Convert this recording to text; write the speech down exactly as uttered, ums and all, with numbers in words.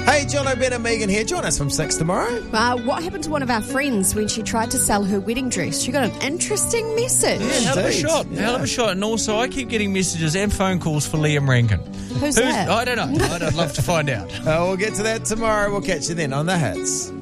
Hey, John O'Ben and Megan here. Join us from six tomorrow. Uh, what happened to one of our friends when she tried to sell her wedding dress? She got an interesting message. Yeah, hell of a Indeed. shot. Yeah. Hell of a shot. And also, I keep getting messages and phone calls for Liam Rankin. Who's that? I don't know. I'd, I'd love to find out. Uh, we'll get to that tomorrow. We'll catch you then on The Hits.